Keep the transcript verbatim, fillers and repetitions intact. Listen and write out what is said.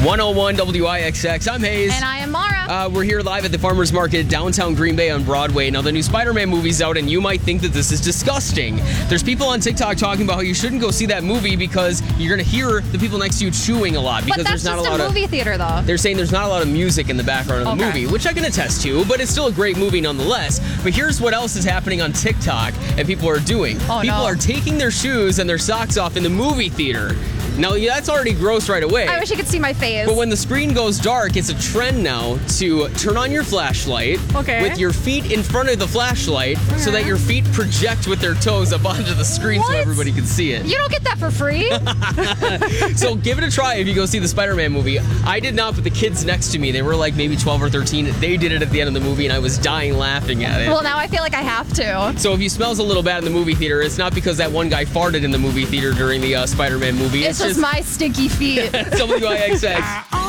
one oh one W I X X. I'm Hayes. And I am Mara. Uh, we're here live at the Farmers Market, downtown Green Bay on Broadway. Now, the new Spider-Man movie's out, and you might think that this is disgusting. There's people on TikTok talking about how you shouldn't go see that movie because you're going to hear the people next to you chewing a lot. Because but that's there's not just a lot a movie of, theater, though. They're saying there's not a lot of music in the background of the Okay. movie, which I can attest to, but it's still a great movie nonetheless. But here's what else is happening on TikTok and people are doing. Oh, people no. are taking their shoes and their socks off in the movie theater. Now, yeah, that's already gross right away. I wish you could see my face. But when the screen goes dark, it's a trend now to turn on your flashlight Okay. with your feet in front of the flashlight so that your feet project with their toes up onto the screen so What? everybody can see it. You don't get that for free. So give it a try if you go see the Spider-Man movie. I did not, but the kids next to me, they were like maybe twelve or thirteen. They did it at the end of the movie, and I was dying laughing at it. Well, now I feel like I have to. So if you smells a little bad in the movie theater, it's not because that one guy farted in the movie theater during the uh, Spider-Man movie. It's, just my stinky feet. W I X X.